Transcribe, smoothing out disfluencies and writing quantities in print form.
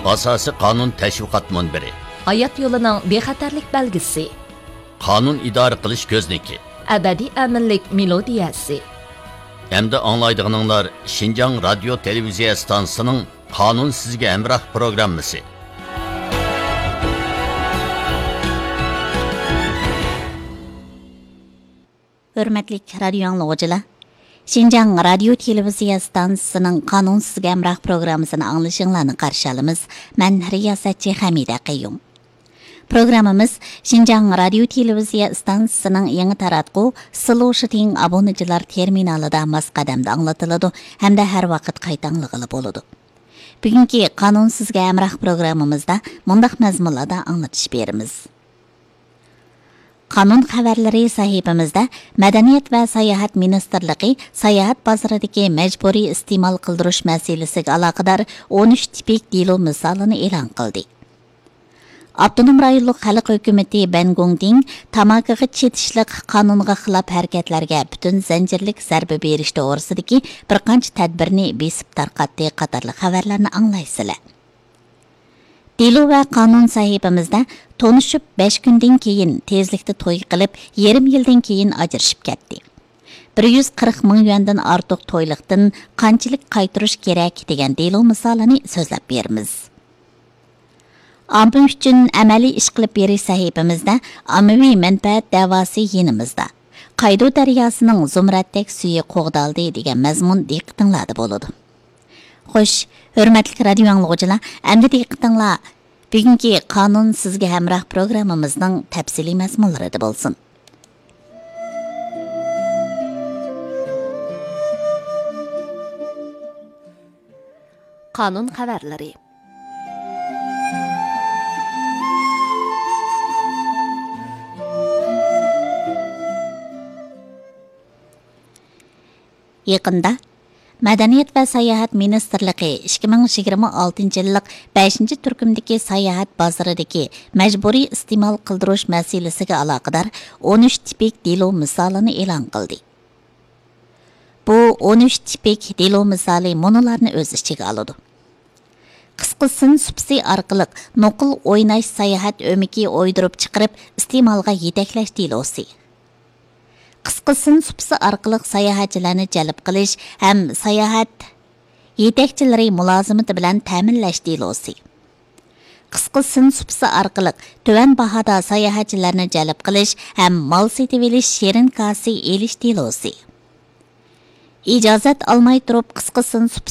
Asosiy qonun tashviqot munbiri. Hayot yo'lining bexatarlik belgisi. Qonun idora qilish ko'zniki. Abadiy aminlik melodiyasi. Hamda anglaydiganlar Şinjan radio televiziya stansiyasining Qonun sizga hamroh programmasi. Hürmetli radyo anlayıcılar, Şinjan radio televiziya stansiyasining Qonun sizga hamroh programmasini anglashinglarni qarshi olamiz. Men riyosatchi Hamida Qayyum. Programmamiz Şinjan radio televiziya stansiyasining yangi taratqu Sloshting obunachilar terminalida masqadamda anglatiladi hamda har vaqt qayta anglag'ili bo'ladi. Bugungi Qonun sizga hamroh programmamizda mundaq mazmunlarda anglatish beramiz. Qonun xabarlari sahifamizda Madaniyat va sayohat ministrligi sayohat bozoridagi majburiy iste'mol qildirish masalasiga aloqador 13 tipik delo misolini e'lon qildi. Abdunum rayonluq xalq hukumati Bangongding tamakiga chetishliq qonunga xilof harakatlarga butun zanjirlik zarba berish to'g'risidagi bir qancha tadbirni besib tarqatdi qatorli xabarlarni anglaysizlar. Delo va qonun sahifamizda tonishib 5 kundan keyin tezlikda to'y qilib, yarim yildan keyin ajrashib ketdi. 140 ming yuandan ortiq to'yliqdan qanchalik qaytarish kerak degan delo misolini so'zlab beramiz. Omma uchun amaliy ish qilib berish sahifamizda ommaviy manfaat da'vosi yenimizda. Qaydo daryosining zumratdek suyi qo'g'daldi degan mazmun diqqatinglarda bo'ladi. Xo'sh, hurmatli radio anglag'uchilar, endi diqqatinglar bugungi Qonun sizga hamroh programmamizning tafsiliy mazmunlarida bo'lsin. Qonun xabarlari. Yaqında Madaniyat va sayohat ministrligi 2026 yillik 5-turkumdagi sayohat bozoridagi majburiy iste'mol qildirish masalasiga aloqador 13 tipik delo misolini e'lon qildi. Bu 13 tipik delo misoli monolarni o'z ichiga oladi. Qisqasin subsi orqali noqul o'ynash sayohat o'miki o'ydirib chiqarib iste'molga yetaklash delosi. Qisqasin subsi orqali sayohatchilarni jalb qilish ham sayohat yetakchilari mulozimati bilan ta'minlash delosi. Qisqasin subsi orqali tuvan bahoda sayohatchilarni jalb qilish ham mol setib olish shirin kasi elish delosi. Ijozat olmay turib qisqasin